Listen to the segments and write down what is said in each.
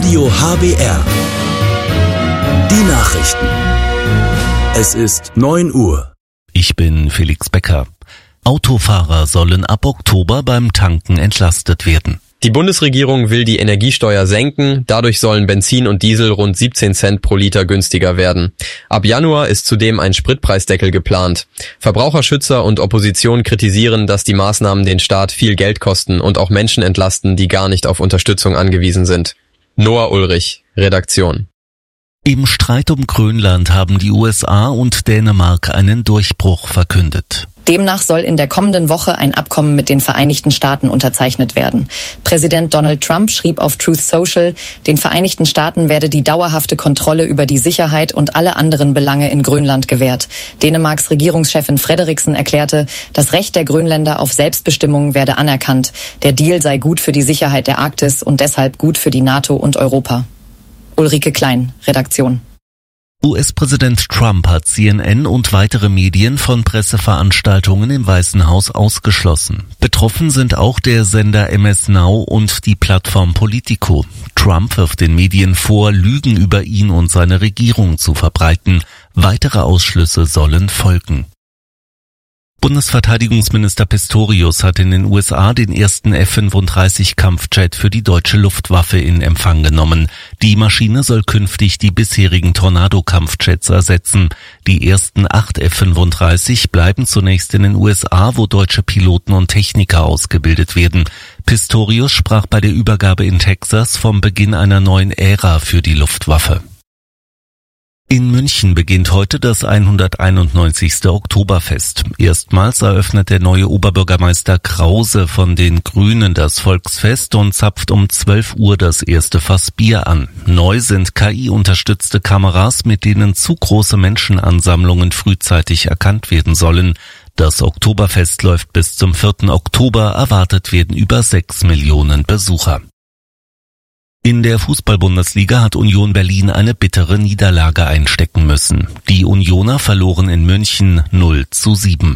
Radio HBR. Die Nachrichten. Es ist 9 Uhr. Ich bin Felix Becker. Autofahrer sollen ab Oktober beim Tanken entlastet werden. Die Bundesregierung will die Energiesteuer senken, dadurch sollen Benzin und Diesel rund 17 Cent pro Liter günstiger werden. Ab Januar ist zudem ein Spritpreisdeckel geplant. Verbraucherschützer und Opposition kritisieren, dass die Maßnahmen den Staat viel Geld kosten und auch Menschen entlasten, die gar nicht auf Unterstützung angewiesen sind. Noah Ulrich, Redaktion. Im Streit um Grönland haben die USA und Dänemark einen Durchbruch verkündet. Demnach soll in der kommenden Woche ein Abkommen mit den Vereinigten Staaten unterzeichnet werden. Präsident Donald Trump schrieb auf Truth Social, den Vereinigten Staaten werde die dauerhafte Kontrolle über die Sicherheit und alle anderen Belange in Grönland gewährt. Dänemarks Regierungschefin Frederiksen erklärte, das Recht der Grönländer auf Selbstbestimmung werde anerkannt. Der Deal sei gut für die Sicherheit der Arktis und deshalb gut für die NATO und Europa. Ulrike Klein, Redaktion. US-Präsident Trump hat CNN und weitere Medien von Presseveranstaltungen im Weißen Haus ausgeschlossen. Betroffen sind auch der Sender MS Now und die Plattform Politico. Trump wirft den Medien vor, Lügen über ihn und seine Regierung zu verbreiten. Weitere Ausschlüsse sollen folgen. Bundesverteidigungsminister Pistorius hat in den USA den ersten F-35-Kampfjet für die deutsche Luftwaffe in Empfang genommen. Die Maschine soll künftig die bisherigen Tornado-Kampfjets ersetzen. Die ersten 8 F-35 bleiben zunächst in den USA, wo deutsche Piloten und Techniker ausgebildet werden. Pistorius sprach bei der Übergabe in Texas vom Beginn einer neuen Ära für die Luftwaffe. In München beginnt heute das 191. Oktoberfest. Erstmals eröffnet der neue Oberbürgermeister Krause von den Grünen das Volksfest und zapft um 12 Uhr das erste Fass Bier an. Neu sind KI-unterstützte Kameras, mit denen zu große Menschenansammlungen frühzeitig erkannt werden sollen. Das Oktoberfest läuft bis zum 4. Oktober, erwartet werden über 6 Millionen Besucher. In der Fußball-Bundesliga hat Union Berlin eine bittere Niederlage einstecken müssen. Die Unioner verloren in München 0:7.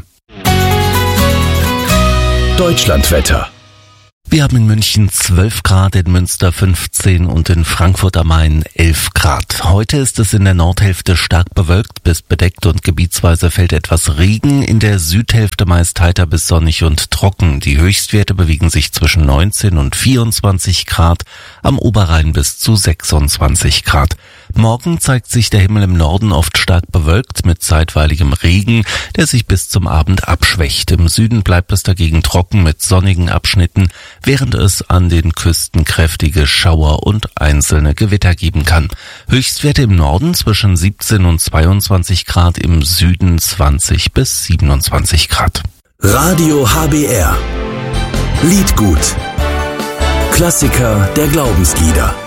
Deutschlandwetter. Wir haben in München 12 Grad, in Münster 15 und in Frankfurt am Main 11 Grad. Heute ist es in der Nordhälfte stark bewölkt bis bedeckt und gebietsweise fällt etwas Regen. In der Südhälfte meist heiter bis sonnig und trocken. Die Höchstwerte bewegen sich zwischen 19 und 24 Grad, am Oberrhein bis zu 26 Grad. Morgen zeigt sich der Himmel im Norden oft stark bewölkt mit zeitweiligem Regen, der sich bis zum Abend abschwächt. Im Süden bleibt es dagegen trocken mit sonnigen Abschnitten, während es an den Küsten kräftige Schauer und einzelne Gewitter geben kann. Höchstwerte im Norden zwischen 17 und 22 Grad, im Süden 20 bis 27 Grad. Radio HBR. Liedgut. Klassiker der Glaubenslieder.